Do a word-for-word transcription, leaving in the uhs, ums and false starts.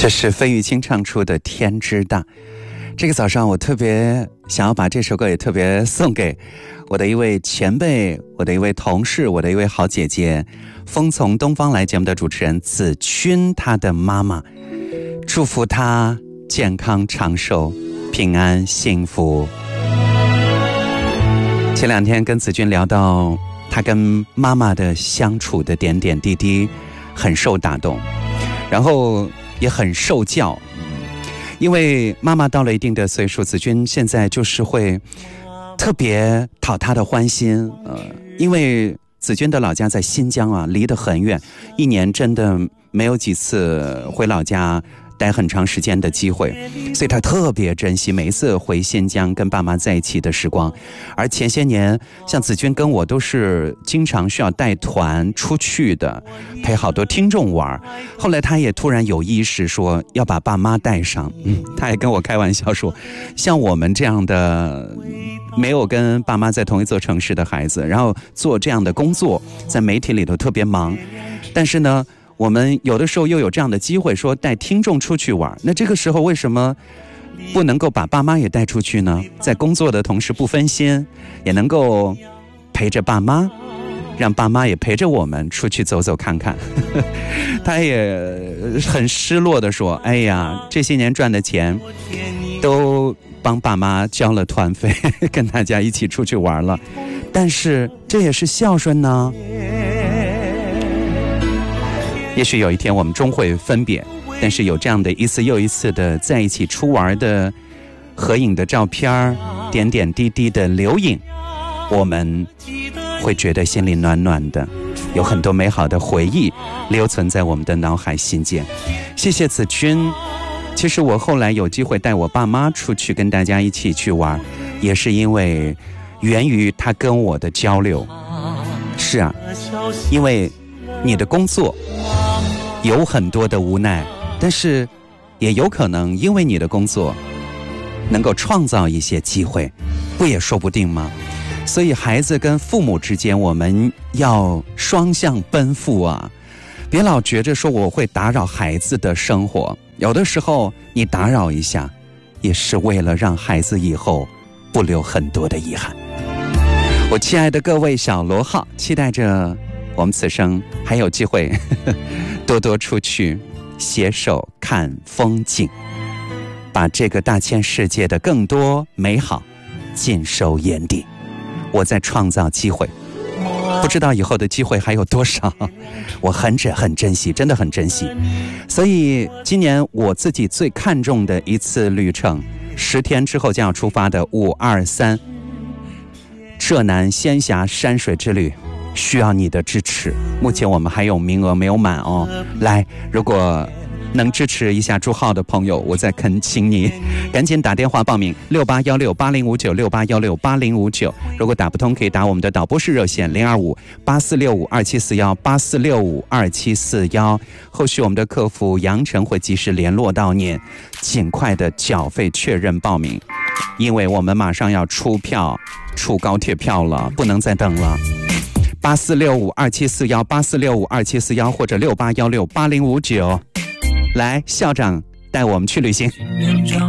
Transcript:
这是费玉清唱出的《天之大》。这个早上我特别想要把这首歌也特别送给我的一位前辈，我的一位同事，我的一位好姐姐，风从东方来节目的主持人子君，她的妈妈，祝福她健康长寿，平安幸福。前两天跟子君聊到她跟妈妈的相处的点点滴滴，很受打动，然后也很受教。因为妈妈到了一定的岁数，子君现在就是会特别讨她的欢心。呃，因为子君的老家在新疆啊，离得很远，一年真的没有几次回老家待很长时间的机会，所以他特别珍惜每一次回新疆跟爸妈在一起的时光。而前些年像子君跟我都是经常需要带团出去的，陪好多听众玩。后来他也突然有意识说要把爸妈带上，嗯，他也跟我开玩笑说，像我们这样的没有跟爸妈在同一座城市的孩子，然后做这样的工作，在媒体里头特别忙，但是呢我们有的时候又有这样的机会说带听众出去玩，那这个时候为什么不能够把爸妈也带出去呢？在工作的同时不分心，也能够陪着爸妈，让爸妈也陪着我们出去走走看看。他也很失落地说，哎呀，这些年赚的钱都帮爸妈交了团费，跟大家一起出去玩了，但是这也是孝顺呢。也许有一天我们终会分别，但是有这样的一次又一次的在一起出玩的合影的照片，点点滴滴的留影，我们会觉得心里暖暖的，有很多美好的回忆留存在我们的脑海心间。谢谢子君。其实我后来有机会带我爸妈出去跟大家一起去玩，也是因为源于他跟我的交流。是啊，因为你的工作有很多的无奈，但是也有可能因为你的工作能够创造一些机会，不也说不定吗？所以孩子跟父母之间我们要双向奔赴啊，别老觉着说我会打扰孩子的生活，有的时候你打扰一下也是为了让孩子以后不留很多的遗憾。我亲爱的各位小罗号，期待着我们此生还有机会呵呵多多出去携手看风景，把这个大千世界的更多美好尽收眼底。我在创造机会，不知道以后的机会还有多少，我很珍很珍惜，真的很珍惜。所以今年我自己最看重的一次旅程，十天之后将要出发的五二三浙南仙峡山水之旅，需要你的支持。目前我们还有名额没有满哦，来，如果能支持一下朱浩的朋友，我再恳请你赶紧打电话报名六八一六八零五九 六八一六八零五九，如果打不通可以打我们的导播室热线零二五八四六五二七四一八四六五二七四一，后续我们的客服杨晨会及时联络到您，尽快的缴费确认报名，因为我们马上要出票出高铁票了，不能再等了。八四六五二七四一八四六五二七四一或者六八一六八零五九，来，校长带我们去旅行。